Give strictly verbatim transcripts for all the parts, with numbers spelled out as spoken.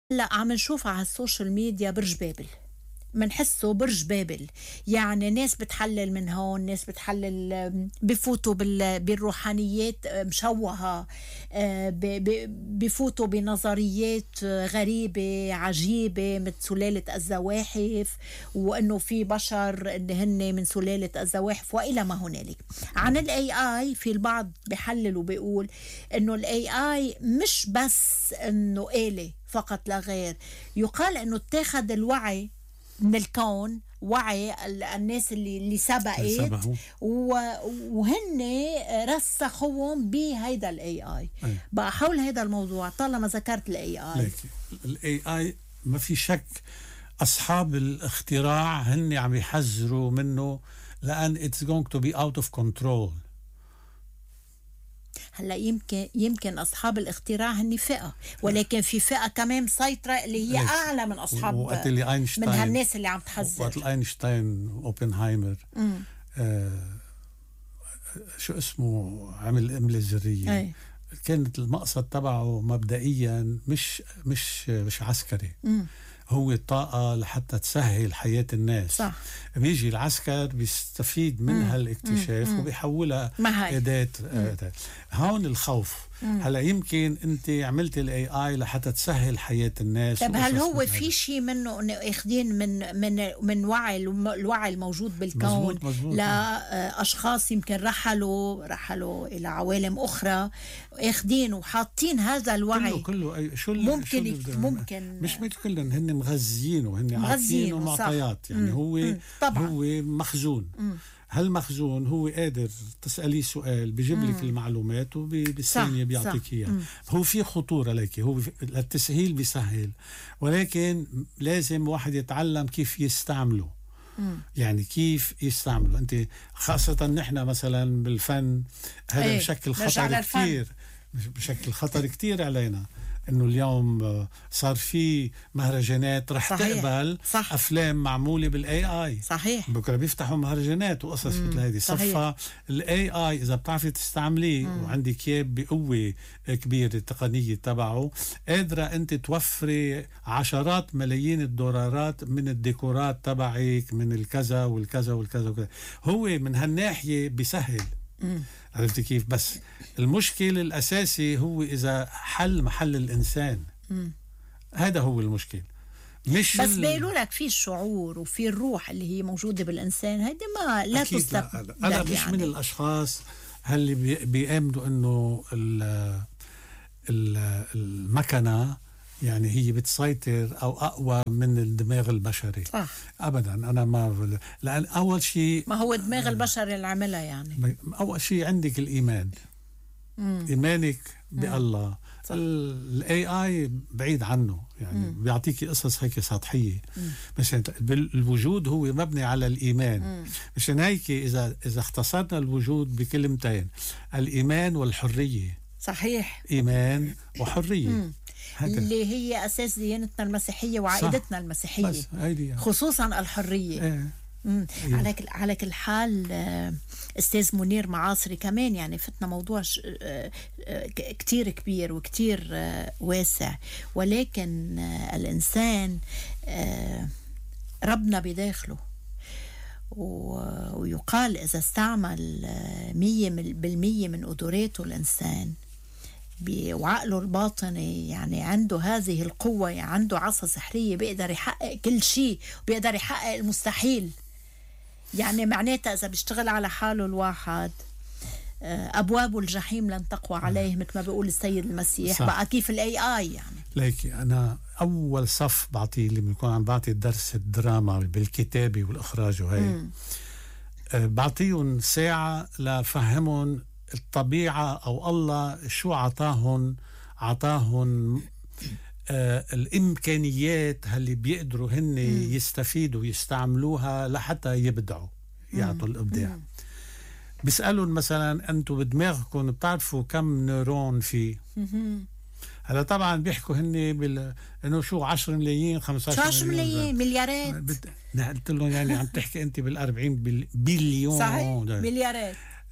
هلا عم نشوف على السوشيال ميديا برج بابل، منحسه برج بابل. يعني ناس بتحلل من هون، ناس بتحلل، بفوتوا بالروحانيات مشوهة، بفوتوا بنظريات غريبة عجيبة مثل سلالة الزواحف، وأنه في بشر إن هن من سلالة الزواحف وإلى ما هنالك. عن ال إيه آي في البعض بحلل وبيقول إنه ال إيه آي مش بس إنه آلة فقط لا غير، يقال إنه اتاخد الوعي من الكون، وعي الناس اللي اللي سبقت وهن رسخوهم بهيدا الاي اي. بقى حول هذا الموضوع طالما ذكرت الاي اي، الاي اي ما في شك اصحاب الاختراع هن عم يحذروا منه، لان it's going to be out of control. هلا يمكن يمكن اصحاب الاختراع هن فئه، ولكن في فئه كمان مسيطره اللي هي اعلى من اصحاب، وقت اللي اينشتاين، من هالناس اللي عم تحذر. وقت اينشتاين اوبنهايمر آه شو اسمه عمل القنبله الذريه، أي. كانت المقصد تبعه مبدئيا مش مش مش عسكري، مم. هو الطاقة لحتى تسهل حياة الناس. صح. بيجي العسكر بيستفيد من هالاكتشاف وبيحولها أداة. هون الخوف. مم. هلا يمكن انت عملت الاي اي لحتى تسهل حياة الناس. طب هل هو في شيء منه انه اخذين من من من وعي الوعي الموجود بالكون لاشخاص يمكن رحلوا رحلوا الى عوالم اخرى، اخذين وحاطين هذا الوعي كله كله أي شو ممكن شو ممكن مش مثل كلهم، هن مغذيين وهن عاطينه معطيات. يعني مم. هو مم. طبعا. هو مخزون. مم. هالمخزون هو قادر تسأليه سؤال بيجيب لك المعلومات وبالثانية بيعطيك إياه. هو في خطورة لك، هو التسهيل بيسهل، ولكن لازم واحد يتعلم كيف يستعمله. مم. يعني كيف يستعمله. أنت خاصة نحن مثلا بالفن هذا ايه. بشكل خطر كتير، بشكل خطر كتير علينا، انه اليوم صار في مهرجانات رح صحيح. تقبل صح. افلام معموله بالاي اي. صحيح. بكره بيفتحوا مهرجانات وقصص مثل هذه. صفى الاي اي اذا بتعرفي تستعمليه وعندك اياه بقوه كبيره التقنيه تبعه، قادره انت توفري عشرات ملايين الدولارات من الديكورات تبعك، من الكذا والكذا والكذا وكذا. هو من هالناحيه بيسهل. مم. عرفتي كيف؟ بس المشكل الأساسي هو إذا حل محل الإنسان. مم. هذا هو المشكل. مش بس بيقولوا لك في الشعور وفي الروح اللي هي موجودة بالإنسان، هذه ما لا تستقبل. أنا مش يعني من الأشخاص اللي بيأمنوا إنه المكنة يعني هي بتسيطر أو أقوى من الدماغ البشري. صح. أبدا. أنا ما، لأن أول شيء ما هو دماغ البشر اللي عملها. يعني أول شيء عندك الإيمان. مم. إيمانك بالله. الاي اي بعيد عنه، يعني مم. بيعطيكي قصص هيك سطحيه، مش الوجود هو مبني على الايمان. مشان هيك اذا اذا اختصرنا الوجود بكلمتين، الايمان والحريه. صحيح. ايمان وحريه. مم. اللي هي أساس ديانتنا المسيحية وعائدتنا المسيحية، خصوصا الحرية. ايه. إيه. على كل على كل حال أستاذ منير معاصري كمان يعني فتنا موضوع كتير كبير وكتير واسع، ولكن الإنسان ربنا بداخله، ويقال إذا استعمل مية بالمية من قدراته الإنسان وعقله الباطني، يعني عنده هذه القوة، يعني عنده عصا سحرية بيقدر يحقق كل شيء، بيقدر يحقق المستحيل. يعني معناتها إذا بيشتغل على حاله الواحد أبواب الجحيم لن تقوى عليه، مثل ما بيقول السيد المسيح. صح. بقى كيف الاي اي يعني ليكي أنا أول صف بعطيه اللي بنكون عم بعطي درس الدراما بالكتابة والإخراج وهي، بعطيهم ساعة لفهمهم الطبيعة أو الله شو عطاهن عطاهن آه الإمكانيات اللي بيقدروا هن مم. يستفيدوا ويستعملوها لحتى يبدعوا، يعطوا الإبداع. بيسألون مثلا أنتوا بدماغكم بتعرفوا كم نيرون فيه؟ هلا طبعا بيحكوا هن بال انه شو عشرة ملايين خمسة عشر ملايين مليارات. قلت لهم يعني عم تحكي انت بالأربعين بليون. صحيح. مليارات.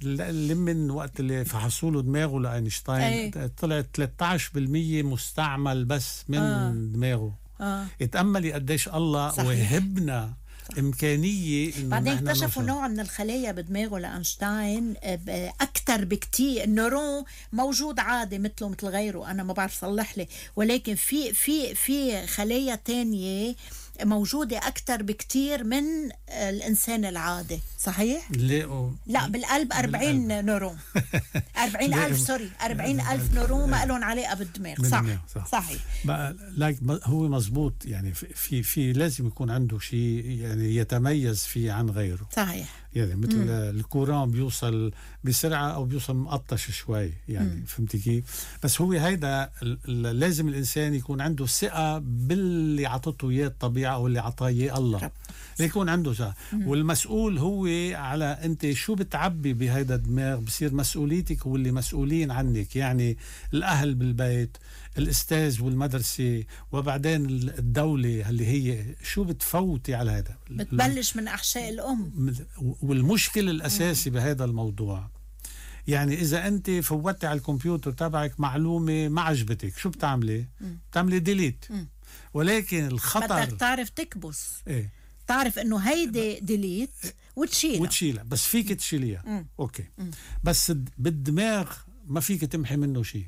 اللي من وقت اللي فحصوا له دماغه لاينشتاين طلع ثلاثة عشر بالمية مستعمل بس من آه. دماغه. آه. اتأملي قديش الله صحيح. وهبنا صح. إمكانية إنه بعدين اكتشفوا نوع من الخلايا بدماغه لأينشتاين أكتر بكتير. النورون موجود عادي مثله مثل غيره، أنا ما بعرف صلح لي، ولكن في في في خلايا تانية موجودة أكتر بكتير من الإنسان العادي. صحيح؟ لا, لا بالقلب أربعين بالقلب. نورون أربعين ألف سوري أربعين ألف نورون ما لهم علاقة بالدماغ. صح. صح صحيح. لايك هو مزبوط، يعني في في لازم يكون عنده شيء يعني يتميز فيه عن غيره. صحيح. يعني مثل مم. الكوران بيوصل بسرعة أو بيوصل مقطش شوي يعني. مم. فهمتي كيف؟ بس هو هيدا لازم الإنسان يكون عنده ثقة باللي عطته إياه الطبيعة أو اللي عطاه إياه الله، يكون عنده شيء. والمسؤول هو على أنت شو بتعبي بهيدا الدماغ، بصير مسؤوليتك هو اللي مسؤولين عنك، يعني الأهل بالبيت، الأستاذ والمدرسة، وبعدين الدولة اللي هي شو بتفوتي على هذا. بتبلش من أحشاء الأم. والمشكلة الأساسي بهذا الموضوع يعني إذا أنت فوتي على الكمبيوتر تبعك معلومة ما عجبتك شو بتعملي؟ بتعملي ديليت. ولكن الخطر بدك تعرف تكبس. إيه؟ تعرف إنه هيدي ديليت وتشيلها وتشيلها بس فيك تشيليها. أوكي. مم. بس بالدماغ ما فيك تمحي منه شيء.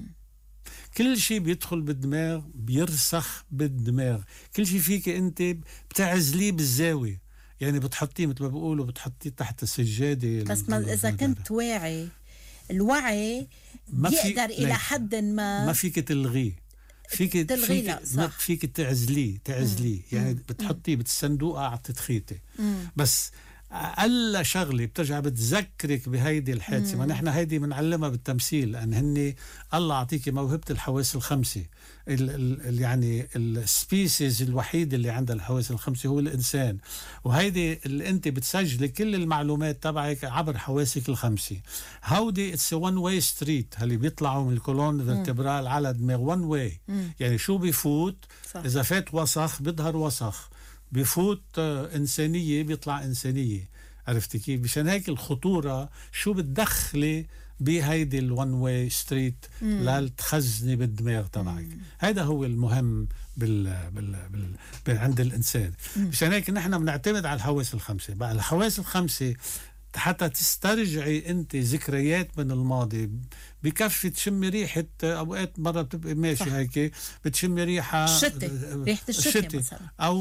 كل شيء بيدخل بالدماغ بيرسخ بالدماغ. كل شيء فيك أنت بتعزليه بالزاوية، يعني بتحطيه مثل ما بيقولوا بتحطيه تحت السجادة. بس ما إذا كنت واعي، الوعي بيقدر إلى حد ما ما فيك تلغيه. فيك تلغي فيك ما فيك تعزليه تعزليه يعني بتحطيه بالصندوق على تدخيته. بس أقل شغلة بترجع بتذكرك بهيدي الحادثة. ما نحن هيدي بنعلمها بالتمثيل، لأن هني الله عطيك موهبة الحواس الخمسة. ال ال يعني السبيسيز الوحيد اللي عندها الحواس الخمسة هو الإنسان، وهيدي اللي أنت بتسجل كل المعلومات تبعك عبر حواسك الخمسة. هودي it's a one way street اللي بيطلعوا من الكولون فيرتبرال على دماغ one way. يعني شو بيفوت صح. إذا فات وسخ بيظهر وسخ، بيفوت إنسانية بيطلع إنسانية. عرفتي كيف؟ مشان هيك الخطورة شو بتدخلي بهيدي الون واي ستريت لتخزني بالدماغ تبعك. هذا هو المهم بال... بال... بال... بال... عند الإنسان. مشان هيك نحن بنعتمد على الحواس الخمسة. بقى الحواس الخمسة حتى تسترجعي انت ذكريات من الماضي بكفي تشمي ريحة. اوقات مرة بتبقى ماشي صح. هيك بتشمي ريحة الشتة، ريحة الشتة مثلا، او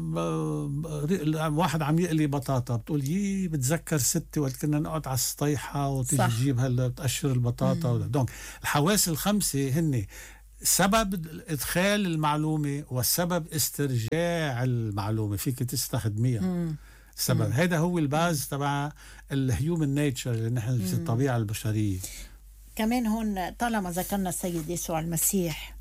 واحد عم يقلي بطاطا بتقول يي بتذكر ستي وقت كنا نقعد على السطيحة وتيجي تجيب هلا بتقشر البطاطا. دونك الحواس الخمسة هن سبب إدخال المعلومة والسبب استرجاع المعلومة، فيك تستخدميها. مم. السبب هذا هو الباز تبع الهيومن نيتشر اللي نحن في الطبيعة البشرية. كمان هون طالما ذكرنا السيد يسوع المسيح،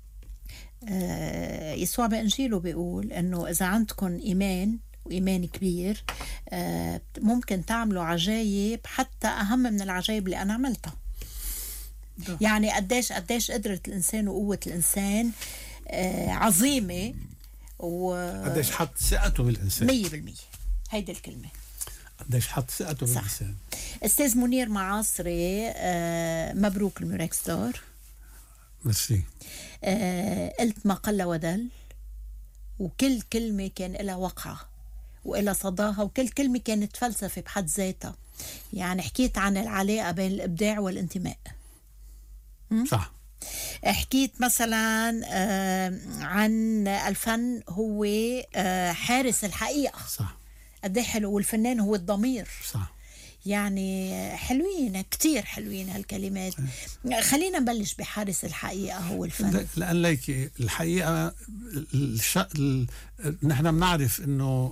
آه يسوع بإنجيله بيقول إنه إذا عندكم إيمان وإيمان كبير آه ممكن تعملوا عجائب حتى أهم من العجائب اللي أنا عملتها. ده. يعني قديش قديش قدرة الإنسان وقوة الإنسان آه عظيمة، وقديش حط ثقته بالإنسان مية بالمية. هيدي الكلمة قديش حط ثقته بالإنسان. أستاذ منير معاصري، آه مبروك الميركس دور. ميرسي. آه قلت ما قل ودل، وكل كلمة كان لها وقعة وإلها صداها، وكل كلمة كانت فلسفة بحد ذاتها. يعني حكيت عن العلاقة بين الإبداع والانتماء. صح. حكيت مثلا آه عن الفن هو آه حارس الحقيقة. صح. قد ايه حلو. والفنان هو الضمير. صح. يعني حلوين كتير حلوين هالكلمات. خلينا نبلش بحارس الحقيقة هو الفن. لأن ليك الحقيقة الش... ال... نحن بنعرف إنه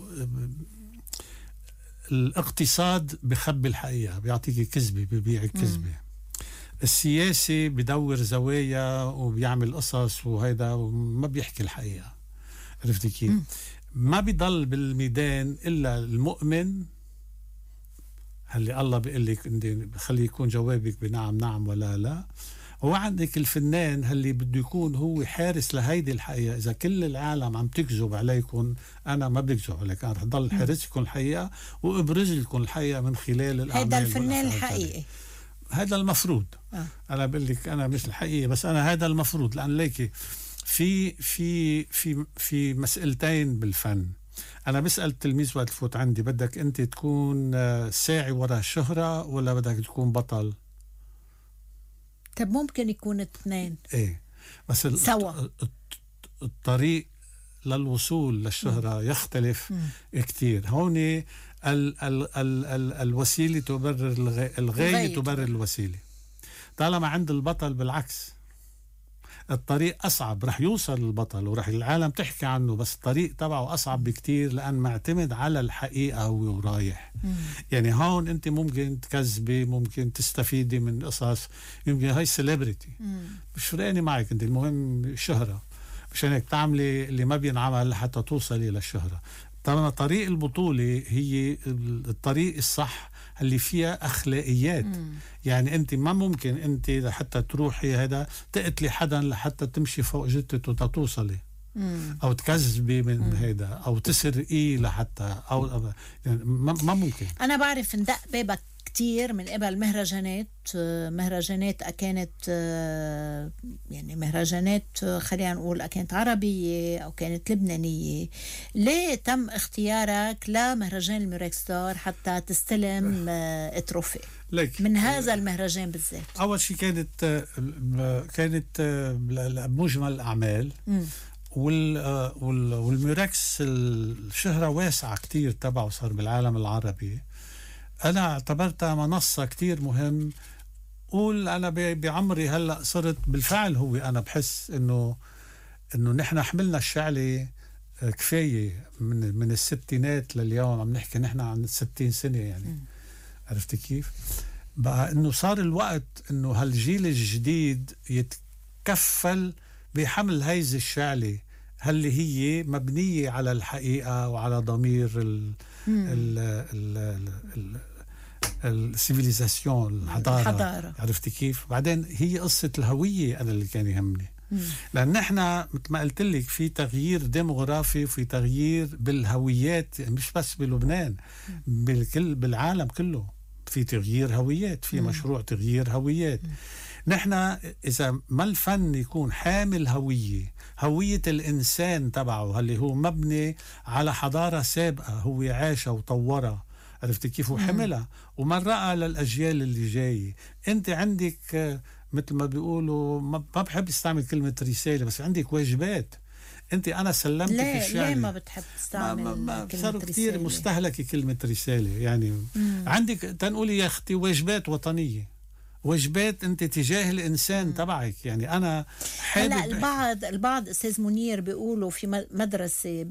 الاقتصاد بخبي الحقيقة، بيعطيك كذبة ببيع كذبة. السياسي بدور زوايا وبيعمل قصص وهيدا وما بيحكي الحقيقة. عرفتي كيف؟ ما بيضل بالميدان إلا المؤمن اللي الله بيقول لك خلي يكون جوابك بنعم نعم ولا لا، هو عندك الفنان اللي بده يكون هو حارس لهيدي الحقيقة. إذا كل العالم عم تكذب عليكم أنا ما بكذب عليك، أنا رح ضل حارسكم الحقيقة وأبرز لكم الحقيقة من خلال الأعمال. هذا الفنان الحقيقي، هذا المفروض. آه. أنا بقول لك أنا مش الحقيقي، بس أنا هذا المفروض. لأن ليكي في في في في مسألتين بالفن. أنا بسأل التلميذ وقت تفوت عندي بدك أنت تكون ساعي وراء الشهرة ولا بدك تكون بطل؟ طب ممكن يكون اثنين. إيه بس سوا. الطريق للوصول للشهرة م. يختلف م. كتير. هون ال ال ال ال الوسيلة تبرر الغاية, الغاية تبرر الوسيلة. طالما عند البطل بالعكس الطريق أصعب، رح يوصل البطل ورح العالم تحكي عنه، بس الطريق تبعه أصعب بكتير لأن معتمد على الحقيقة هو رايح. مم. يعني هون أنت ممكن تكذبي، ممكن تستفيدي من قصص، يمكن هاي سيليبريتي مش فرقاني معك أنت، المهم شهرة، مشان هيك تعملي اللي ما بينعمل لحتى توصلي للشهرة. طبعا طريق البطولة هي الطريق الصح اللي فيها أخلاقيات. مم. يعني أنت ما ممكن أنت لحتى تروحي هذا تقتلي حدا لحتى تمشي فوق جتته وتوصلي، أو تكذبي من مم. هذا أو تسرقي لحتى أو يعني ما ممكن. أنا بعرف ندق بابك كتير من قبل مهرجانات مهرجانات كانت يعني مهرجانات خلينا نقول كانت عربية أو كانت لبنانية. ليه تم اختيارك لمهرجان الميراكستار حتى تستلم التروفي من هذا المهرجان بالذات؟ أول شيء كانت كانت مجمل الأعمال وال والميراكس الشهرة واسعة كتير تبعه صار بالعالم العربي. أنا اعتبرتها منصة كتير مهم. قول أنا بعمري هلأ صرت بالفعل هو أنا بحس إنه إنه نحن حملنا الشعلة كفاية من من الستينات لليوم. عم نحكي نحن عن ستين سنة يعني. م. عرفت كيف؟ بقى إنه صار الوقت إنه هالجيل الجديد يتكفل بحمل هيزة الشعلة اللي هي مبنية على الحقيقة وعلى ضمير ال ال ال ال السيفيليزاسيون الحضارة. الحضارة. عرفتي كيف؟ بعدين هي قصة الهوية أنا اللي كان يهمني. مم. لأن نحن مثل ما قلت لك في تغيير ديموغرافي وفي تغيير بالهويات، مش بس بلبنان، بالكل بالعالم كله في تغيير هويات، في مم. مشروع تغيير هويات. مم. نحن إذا ما الفن يكون حامل هوية هوية الإنسان تبعه اللي هو مبني على حضارة سابقة هو عاشها وطورها، عرفت كيف، وحملها ومن رأى للأجيال اللي جاية. أنت عندك مثل ما بيقولوا، ما بحب استعمل كلمة رسالة، بس عندك واجبات. انت انا سلمتك ليه الشعر. ليه ما بتحب تستعمل ما ما كلمة صاروا كتير مستهلكة كلمة رسالة يعني. مم. عندك تنقولي يا اختي واجبات وطنية، واجبات انت تجاه الانسان تبعك. يعني انا حابب هلا البعض البعض استاذ منير بيقولوا في مدرسة